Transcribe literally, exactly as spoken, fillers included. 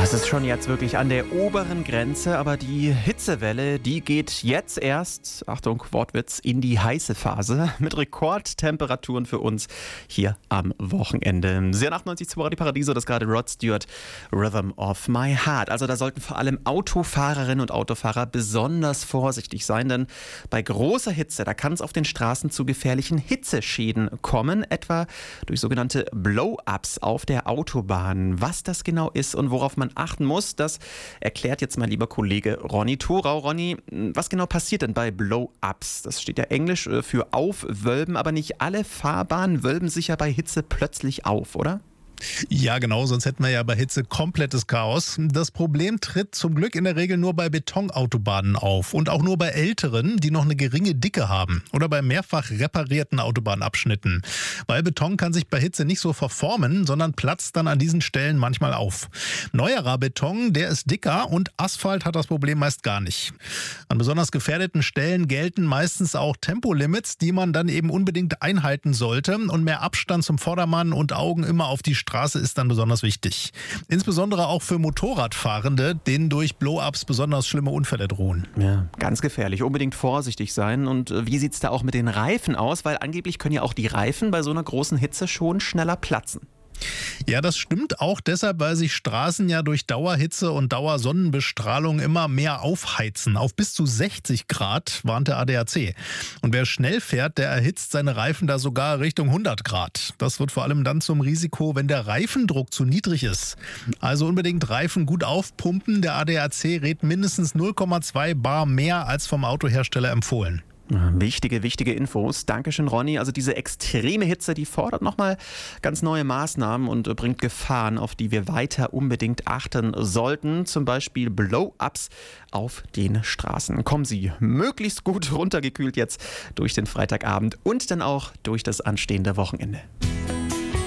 Das ist schon jetzt wirklich an der oberen Grenze, aber die Hitzewelle, die geht jetzt erst, Achtung, Wortwitz, in die heiße Phase mit Rekordtemperaturen für uns hier am Wochenende. Sie hören achtundneunzig Komma zwei Radio Paradiso, das ist gerade Rod Stewart, Rhythm of My Heart. Also da sollten vor allem Autofahrerinnen und Autofahrer besonders vorsichtig sein, denn bei großer Hitze, da kann es auf den Straßen zu gefährlichen Hitzeschäden kommen, etwa durch sogenannte Blow-ups auf der Autobahn. Was das genau ist und worauf man achten muss, das erklärt jetzt mein lieber Kollege Ronny Thorau. Ronny, was genau passiert denn bei Blow-ups? Das steht ja englisch für aufwölben, aber nicht alle Fahrbahnen wölben sich ja bei Hitze plötzlich auf, oder? Ja, genau, sonst hätten wir ja bei Hitze komplettes Chaos. Das Problem tritt zum Glück in der Regel nur bei Betonautobahnen auf und auch nur bei älteren, die noch eine geringe Dicke haben oder bei mehrfach reparierten Autobahnabschnitten. Weil Beton kann sich bei Hitze nicht so verformen, sondern platzt dann an diesen Stellen manchmal auf. Neuerer Beton, der ist dicker und Asphalt hat das Problem meist gar nicht. An besonders gefährdeten Stellen gelten meistens auch Tempolimits, die man dann eben unbedingt einhalten sollte, und mehr Abstand zum Vordermann und Augen immer auf die Straße ist dann besonders wichtig. Insbesondere auch für Motorradfahrende, denen durch Blow-ups besonders schlimme Unfälle drohen. Ja, ganz gefährlich. Unbedingt vorsichtig sein. Und wie sieht es da auch mit den Reifen aus? Weil angeblich können ja auch die Reifen bei so einer großen Hitze schon schneller platzen. Ja, das stimmt auch deshalb, weil sich Straßen ja durch Dauerhitze und Dauersonnenbestrahlung immer mehr aufheizen. Auf bis zu sechzig Grad warnt der A D A C. Und wer schnell fährt, der erhitzt seine Reifen da sogar Richtung hundert Grad. Das wird vor allem dann zum Risiko, wenn der Reifendruck zu niedrig ist. Also unbedingt Reifen gut aufpumpen. Der A D A C rät mindestens null Komma zwei Bar mehr als vom Autohersteller empfohlen. Wichtige, wichtige Infos. Dankeschön, Ronny. Also diese extreme Hitze, die fordert nochmal ganz neue Maßnahmen und bringt Gefahren, auf die wir weiter unbedingt achten sollten. Zum Beispiel Blow-ups auf den Straßen. Kommen Sie möglichst gut runtergekühlt jetzt durch den Freitagabend und dann auch durch das anstehende Wochenende.